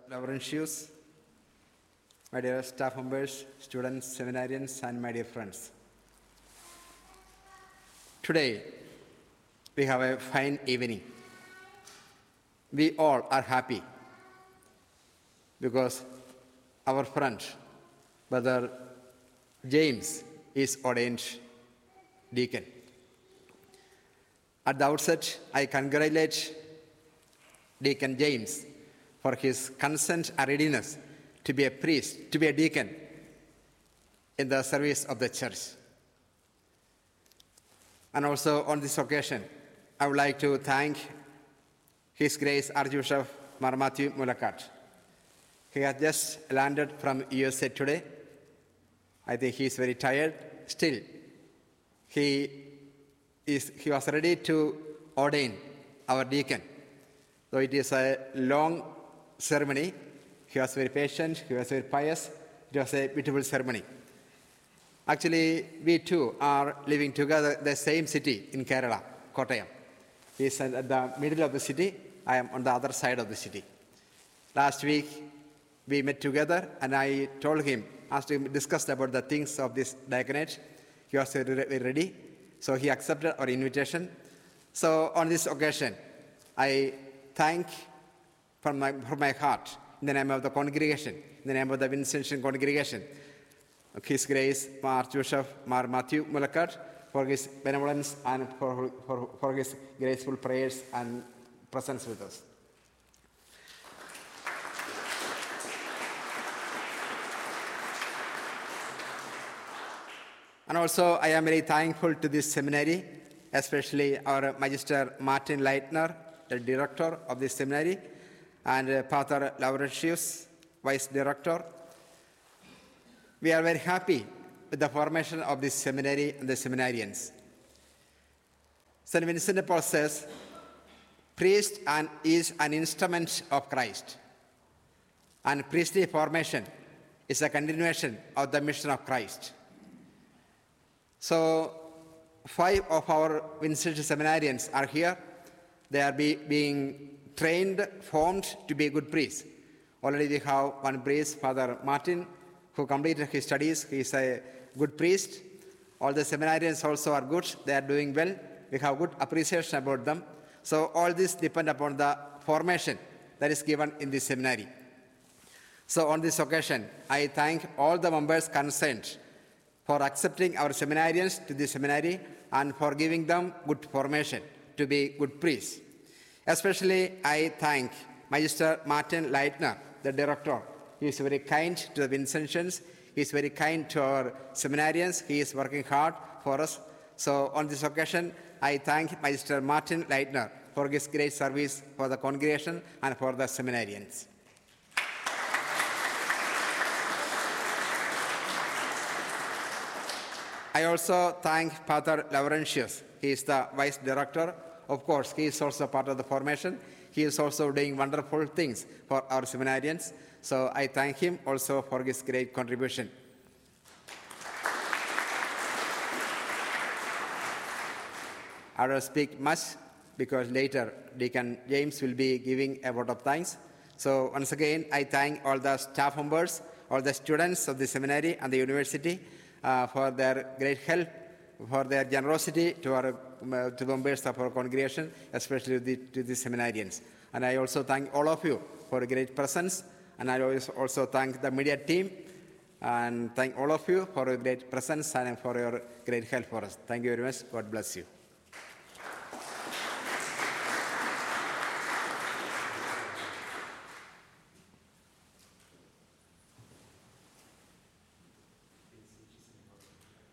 Laurentius, my dear staff members, students, seminarians, and my dear friends. Today, we have a fine evening. We all are happy because our friend, Brother James, is ordained deacon. At the outset, I congratulate Deacon James for his consent and readiness to be a priest, to be a deacon in the service of the church. And also on this occasion, I would like to thank His Grace Archbishop Mar Matthew Mulakat. He has just landed from USA today. I think he is very tired. Still, he was ready to ordain our deacon. Though it is a long ceremony, he was very patient, he was very pious. It was a beautiful ceremony. Actually, we two are living together in the same city in Kerala, Kottayam. He is at the middle of the city. I am on the other side of the city. Last week, we met together, and I told him, asked him, discussed about the things of this diaconate. He was very ready, so he accepted our invitation. So on this occasion, I thank from my heart, in the name of the congregation, in the name of the Vincentian congregation, His Grace Archbishop Mar Matthew Mulakat, for his benevolence and for his graceful prayers and presence with us. And also, I am very thankful to this seminary, especially our Magister Martin Leitner, the director of this seminary, and Father Laurentius, vice director. We are very happy with the formation of this seminary and the seminarians. St. Vincent de Paul says, priest is an instrument of Christ, and priestly formation is a continuation of the mission of Christ. So 5 of our Vincent seminarians are here. They are being trained, formed to be good priests. Already we have one priest, Father Martin, who completed his studies. He is a good priest. All the seminarians also are good. They are doing well. We have good appreciation about them. So all this depends upon the formation that is given in this seminary. So on this occasion, I thank all the members concerned for accepting our seminarians to the seminary and for giving them good formation to be good priests. Especially, I thank Magister Martin Leitner, the director. He is very kind to the Vincentians. He is very kind to our seminarians. He is working hard for us. So on this occasion, I thank Magister Martin Leitner for his great service for the congregation and for the seminarians. I also thank Father Laurentius. He is the vice director. Of course, he is also part of the formation. He is also doing wonderful things for our seminarians. So I thank him also for his great contribution. I will speak much because later Deacon James will be giving a vote of thanks. So once again, I thank all the staff members, all the students of the seminary and the university for their great help, for their generosity to the members of our congregation, especially to the seminarians. And I also thank all of you for a great presence. And I also thank the media team and thank all of you for your great presence and for your great help for us. Thank you very much. God bless you.